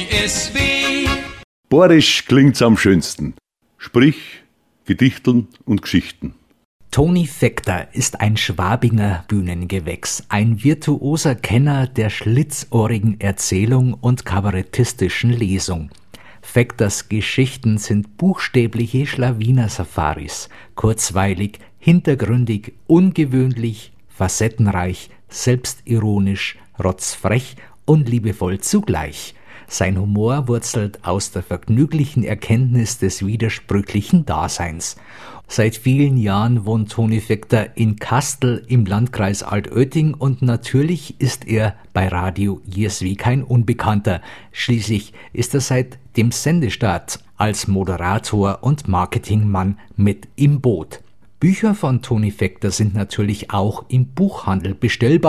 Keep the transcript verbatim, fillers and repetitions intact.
I S W. Bayerisch klingt's am schönsten. Sprich, Gedichteln und Geschichten. Toni Fekter ist ein Schwabinger Bühnengewächs, ein virtuoser Kenner der schlitzohrigen Erzählung und kabarettistischen Lesung. Fekters Geschichten sind buchstäbliche Schlawiner-Safaris, kurzweilig, hintergründig, ungewöhnlich, facettenreich, selbstironisch, rotzfrech und liebevoll zugleich. Sein Humor wurzelt aus der vergnüglichen Erkenntnis des widersprüchlichen Daseins. Seit vielen Jahren wohnt Toni Fekter in Kastel im Landkreis Altötting und natürlich ist er bei Radio I S W kein Unbekannter. Schließlich ist er seit dem Sendestart als Moderator und Marketingmann mit im Boot. Bücher von Toni Fekter sind natürlich auch im Buchhandel bestellbar.